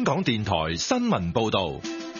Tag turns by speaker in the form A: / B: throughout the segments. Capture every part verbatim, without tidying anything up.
A: 港電台新聞報道。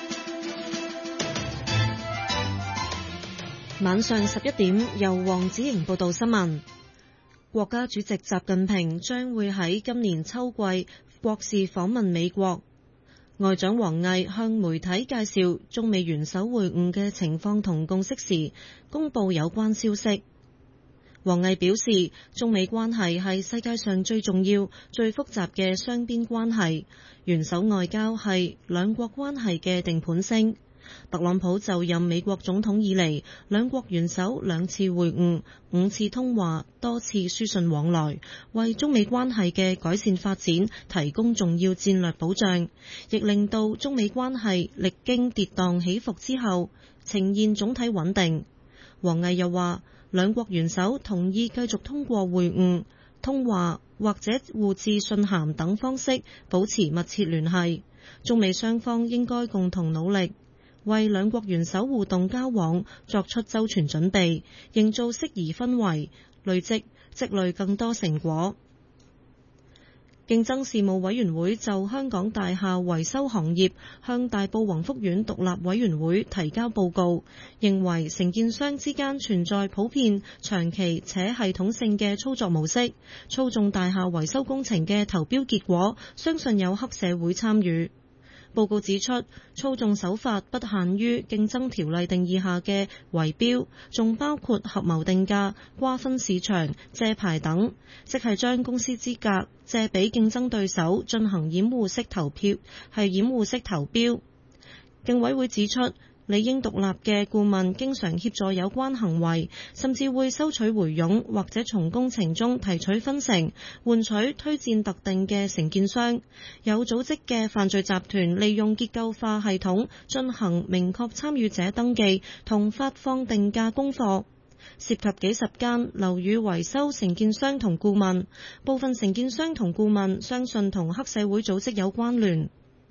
B: 晚上十一點，由黃子瑩報道新聞。國家主席習近平將會喺今年秋季國事訪問美國。外長王毅向媒體介紹中美元首會晤嘅情況同共識時，公布有關消息。王毅表示，中美關係係世界上最重要、最複雜嘅雙邊關係，元首外交係兩國關係嘅定盤星。特朗普就任美國總統以嚟，兩國元首兩次會晤、五次通話、多次書信往來，為中美關係嘅改善發展提供重要戰略保障，亦令到中美關係歷經跌宕起伏之後呈現總體穩定。王毅又話，兩國元首同意繼續通過會晤、通話或者互致信函等方式保持密切聯繫，中美雙方應該共同努力，為兩國元首互動交往作出周全準備，營造適宜氛圍，累積積累更多成果。競爭事務委員會就香港大廈維修行業向大埔宏福苑獨立委員會提交報告，認為承建商之間存在普遍、長期且系統性嘅操作模式，操縱大廈維修工程嘅投標結果，相信有黑社會參與。報告指出，操縱手法不限於競爭條例定義下嘅圍標，仲包括合謀定價、瓜分市場、借牌等，即係將公司資格借俾競爭對手進行掩護式投票，係掩護式投標。競委會指出，理應獨立嘅顧問經常協助有關行為，甚至會收取回佣或者從工程中提取分成，換取推薦特定嘅承建商。有組織嘅犯罪集團利用結構化系統進行明確參與者登記同發放定價功課，涉及幾十間樓宇維修承建商同顧問，部分承建商同顧問相信同黑社會組織有關聯。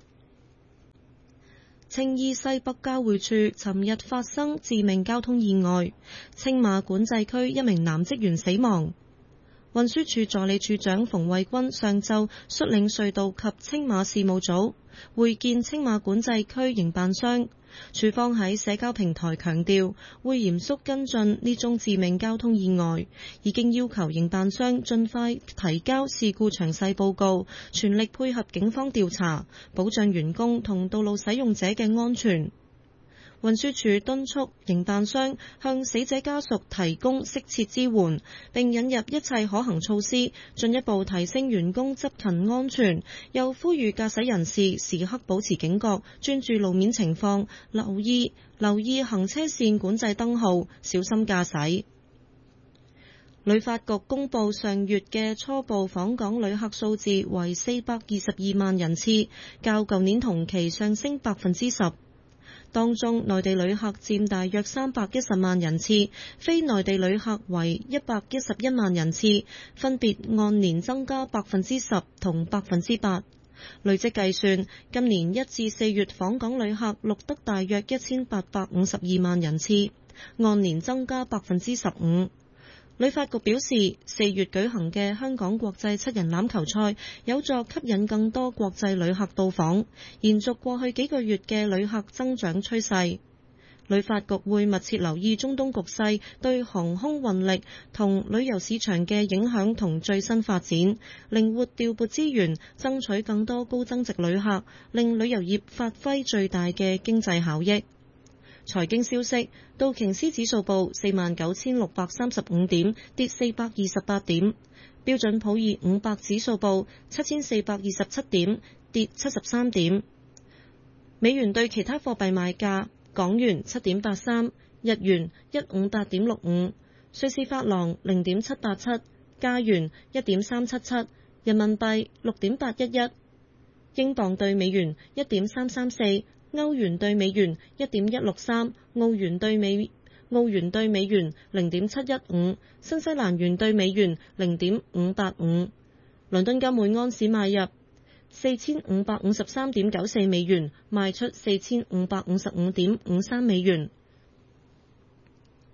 B: 青衣西北交匯處尋日發生致命交通意外，青馬管制區一名男職員死亡。運輸署助理處長馮衛軍上晝率領隧道及青馬事務組會見青馬管制區營辦商，署方喺社交平台強調會嚴肅跟進呢宗致命交通意外，已經要求營辦商盡快提交事故詳細報告，全力配合警方調查，保障員工同道路使用者嘅安全。運輸署敦促營辦商向死者家屬提供適切支援，並引入一切可行措施，進一步提升員工執勤安全。又呼籲駕駛人士時刻保持警覺，專注路面情況，留意留意行車線管制燈號，小心駕駛。旅發局公布上月嘅初步訪港旅客數字為四百二十二萬人次，較舊年同期上升百分之十。當中內地旅客佔大約三百一十萬人次，非內地旅客為一百一十一萬人次，分別按年增加百分之十同百分之八。累積計算，今年一至四月訪港旅客錄得大約一千八百五十二萬人次，按年增加百分之十五。旅發局表示，四月舉行嘅香港國際七人欖球賽有助吸引更多國際旅客到訪，延續過去幾個月嘅旅客增長趨勢。旅發局會密切留意中東局勢對航空運力同旅遊市場嘅影響同最新發展，靈活調撥資源，爭取更多高增值旅客，令旅遊業發揮最大嘅經濟效益。財經消息，道瓊斯指數報四萬九千六百三十五點，跌四百二十八點；標準普爾五百指數報七千四百二十七點，跌七十三點。美元對其他貨幣賣價：港元七點八三，日元一五八點六五，瑞士法郎零點七八七，加元一點三七七，人民幣六點八一一，英鎊對美元一點三三四。歐元對美元一點一六三，澳元對美澳元對美元零點七一五，新西蘭元對美元零點五八五。倫敦金每安士買入四千五百五十三點九四美元，賣出四千五百五十五點五三美元。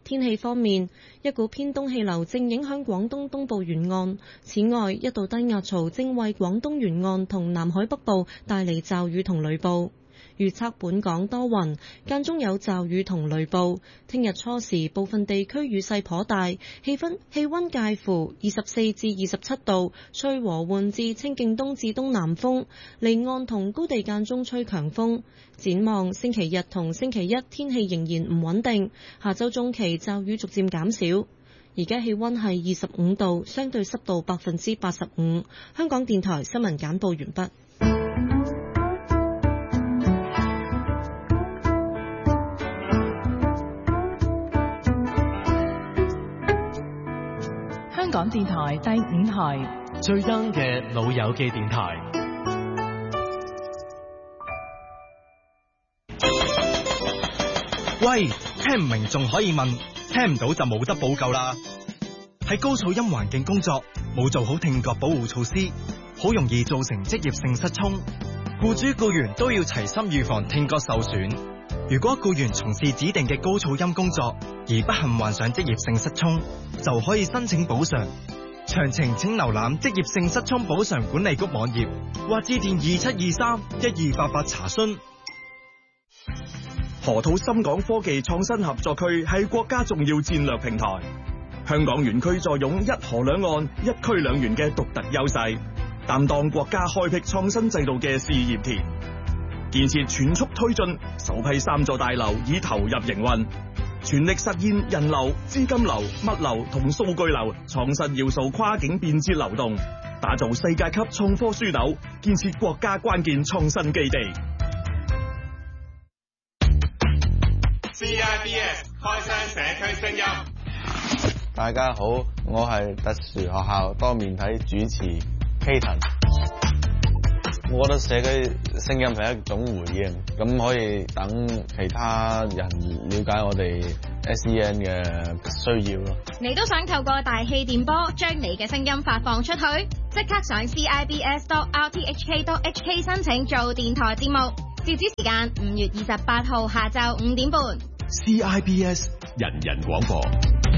B: 天氣方面，一股偏東氣流正影響廣東東部沿岸，此外一道低壓槽正為廣東沿岸同南海北部帶嚟驟雨同雷暴。預測本港多雲，間中有驟雨同雷暴。聽日初時部分地區雨勢頗大，氣溫氣溫介乎二十四至二十七度，吹和緩至清勁東至東南風，離岸同高地間中吹強風。展望星期日同星期一天氣仍然唔穩定，下週中期驟雨逐漸減少。而家氣溫係二十五度，相對濕度百分之八十五。香港電台新聞簡報完畢。
C: 香港電台第五台
D: 最 young 嘅老友記電台。
E: 喂，聽唔明仲可以問，聽唔到就冇得補救啦。喺高噪音環境工作，冇做好聽覺保護措施，好容易造成職業性失聰。僱主僱員都要齊心預防聽覺受損。如果僱員從事指定嘅高噪音工作而不幸患上職業性失聰，就可以申請補償。詳情請瀏覽職業性失聰補償管理局網頁，或致電二七二三一二八八查詢。
F: 河套深港科技創新合作區係國家重要戰略平台，香港園區坐擁一河兩岸、一區兩園嘅獨特優勢，擔當國家開闢創新制度嘅試驗田。建設全速推進，首批三座大樓已投入營運，全力實現人流、資金流、物流同數據流創新要素跨境便捷流動，打造世界級創科樞紐，建設國家關鍵創新基地。
G: C I B S 開箱社區聲音。
H: 大家好，我係特殊學校多面體主持 Katon。我覺得社區聲音係一種回應，咁可以等其他人了解我哋 S E N 嘅需要咯。
I: 你都想透過大氣電波將你嘅聲音發放出去？即刻上 C I B S dot R T H K dot H K 申請做電台節目，截止時間五月二十八號下晝五點半。
A: C I B S 人人廣播。